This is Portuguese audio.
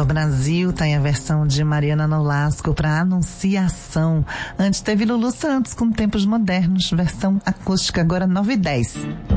Brasil, tá aí a versão de Mariana Nolasco para Anunciação. Antes teve Lulu Santos com Tempos Modernos, versão acústica, agora 9:10.